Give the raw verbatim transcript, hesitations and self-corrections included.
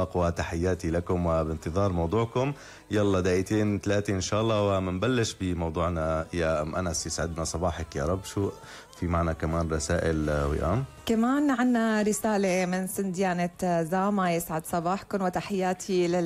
الأذواق وتحياتي لكم وبانتظار موضوعكم. يلا دقيقتين ثلاثة إن شاء الله ومنبلش بموضوعنا يا أم أنس. يسعدنا صباحك يا رب. شو في معنا كمان رسائل وئام؟ كمان عنا رسالة من سنديانة زاما. يسعد صباحكم وتحياتي لل